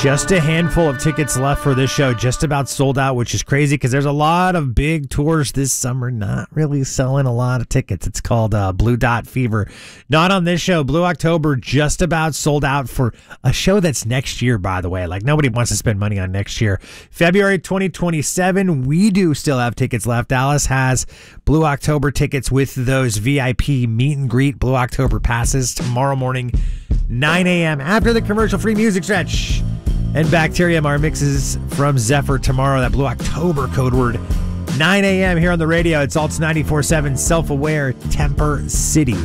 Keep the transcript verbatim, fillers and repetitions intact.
Just a handful of tickets left for this show, just about sold out, which is crazy because there's a lot of big tours this summer not really selling a lot of tickets. It's called uh, Blue Dot Fever. Not on this show. Blue October just about sold out for a show that's next year, by the way. Like, nobody wants to spend money on next year. February twenty twenty-seven, we do still have tickets left. Dallas has Blue October tickets with those V I P meet and greet Blue October passes tomorrow morning, nine a.m. after the commercial-free music stretch. And Bacterium, our mixes from Zephyr tomorrow, that Blue October code word, nine a.m. here on the radio. It's Alts ninety-four point seven, Self-Aware, Temper City.